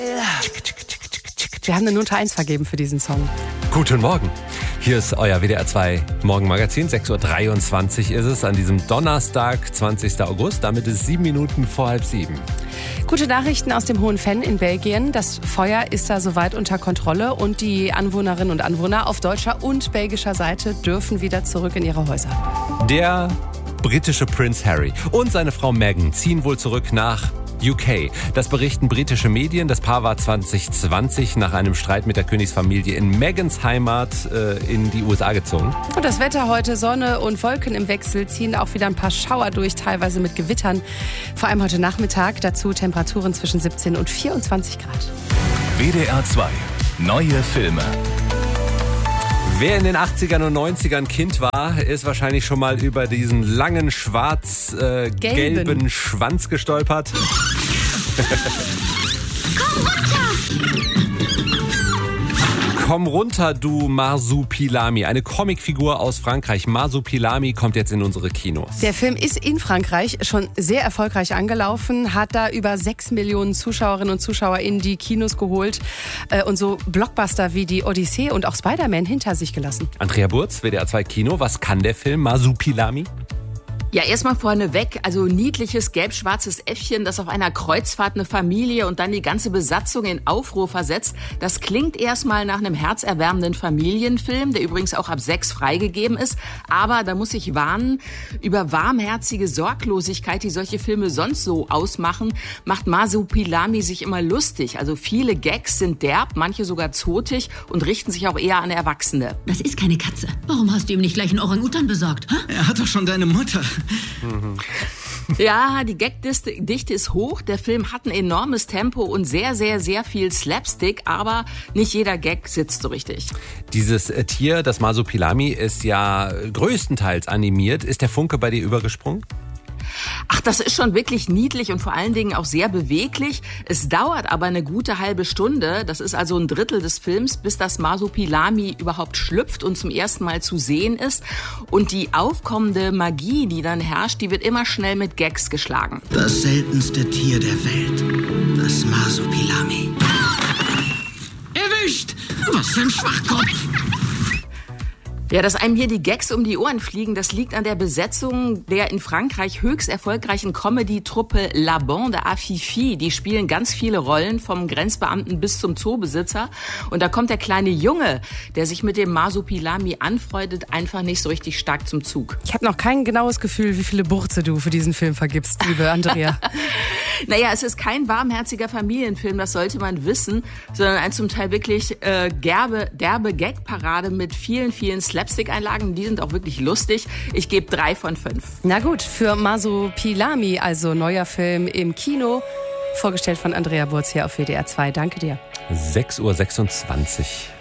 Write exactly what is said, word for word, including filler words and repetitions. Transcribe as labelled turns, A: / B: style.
A: Wir haben eine Note eins vergeben für diesen Song.
B: Guten Morgen. Hier ist euer W D R zwei Morgenmagazin. sechs Uhr dreiundzwanzig ist es an diesem Donnerstag, zwanzigsten August. Damit ist sieben Minuten vor halb sieben.
A: Gute Nachrichten aus dem Hohenvenn in Belgien. Das Feuer ist da soweit unter Kontrolle und die Anwohnerinnen und Anwohner auf deutscher und belgischer Seite dürfen wieder zurück in ihre Häuser.
B: Der britische Prinz Harry und seine Frau Meghan ziehen wohl zurück nach U K. Das berichten britische Medien. Das Paar war zwanzig zwanzig nach einem Streit mit der Königsfamilie in Meghans Heimat äh, in die U S A gezogen.
A: Und das Wetter heute, Sonne und Wolken im Wechsel, ziehen auch wieder ein paar Schauer durch, teilweise mit Gewittern. Vor allem heute Nachmittag, dazu Temperaturen zwischen siebzehn und vierundzwanzig Grad.
C: W D R zwei, neue Filme.
B: Wer in den achtzigern und neunzigern Kind war, ist wahrscheinlich schon mal über diesen langen schwarz-gelben äh, Schwanz gestolpert.
D: Komm runter!
B: Komm runter, du Marsupilami. Eine Comicfigur aus Frankreich. Marsupilami kommt jetzt in unsere Kinos.
A: Der Film ist in Frankreich schon sehr erfolgreich angelaufen, hat da über sechs Millionen Zuschauerinnen und Zuschauer in die Kinos geholt und so Blockbuster wie die Odyssee und auch Spider-Man hinter sich gelassen.
B: Andrea Burz, W D R zwei Kino. Was kann der Film Marsupilami?
E: Ja, erstmal vorneweg, also niedliches gelb-schwarzes Äffchen, das auf einer Kreuzfahrt eine Familie und dann die ganze Besatzung in Aufruhr versetzt. Das klingt erstmal nach einem herzerwärmenden Familienfilm, der übrigens auch ab sechs freigegeben ist. Aber da muss ich warnen, über warmherzige Sorglosigkeit, die solche Filme sonst so ausmachen, macht Marsupilami sich immer lustig. Also viele Gags sind derb, manche sogar zotig und richten sich auch eher an Erwachsene.
D: Das ist keine Katze. Warum hast du ihm nicht gleich einen Orang-Utan besorgt? Ha?
F: Er hat doch schon deine Mutter.
B: Mhm.
E: Ja, die Gagdichte ist hoch. Der Film hat ein enormes Tempo und sehr, sehr, sehr viel Slapstick, aber nicht jeder Gag sitzt so richtig.
B: Dieses Tier, das Marsupilami, ist ja größtenteils animiert. Ist der Funke bei dir übergesprungen?
E: Ach, das ist schon wirklich niedlich und vor allen Dingen auch sehr beweglich. Es dauert aber eine gute halbe Stunde, das ist also ein Drittel des Films, bis das Marsupilami überhaupt schlüpft und zum ersten Mal zu sehen ist. Und die aufkommende Magie, die dann herrscht, die wird immer schnell mit Gags geschlagen.
F: Das seltenste Tier der Welt, das Marsupilami.
D: Erwischt! Was für ein Schwachkopf!
E: Ja, dass einem hier die Gags um die Ohren fliegen, das liegt an der Besetzung der in Frankreich höchst erfolgreichen Comedy-Truppe La Bande à Fifi. Die spielen ganz viele Rollen, vom Grenzbeamten bis zum Zoobesitzer. Und da kommt der kleine Junge, der sich mit dem Marsupilami anfreundet, einfach nicht so richtig stark zum Zug.
A: Ich habe noch kein genaues Gefühl, wie viele Burze du für diesen Film vergibst, liebe Andrea.
E: Naja, es ist kein warmherziger Familienfilm, das sollte man wissen, sondern ein zum Teil wirklich äh, derbe, derbe Gagparade mit vielen, vielen Slapstick-Einlagen. Die sind auch wirklich lustig. Ich gebe drei von fünf.
A: Na gut, für Marsupilami, also neuer Film im Kino, vorgestellt von Andrea Burz hier auf W D R zwei. Danke dir.
B: sechs Uhr sechsundzwanzig.